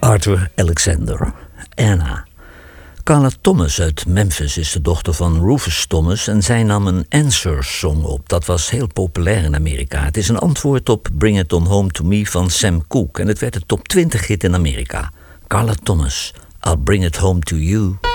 Arthur Alexander. Anna. Carla Thomas uit Memphis is de dochter van Rufus Thomas en zij nam een Answers-song op. Dat was heel populair in Amerika. Het is een antwoord op Bring It On Home To Me van Sam Cooke en het werd een top 20 hit in Amerika. Carla Thomas, I'll Bring It Home To You.